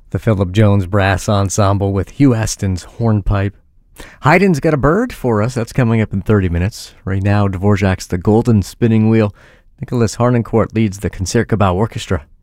The Philip Jones Brass Ensemble with Hugh Aston's hornpipe. Haydn's got a bird for us. That's coming up in 30 minutes. Right now, Dvorak's The Golden Spinning Wheel. Nicholas Harnoncourt leads the Concertgebouw Orchestra.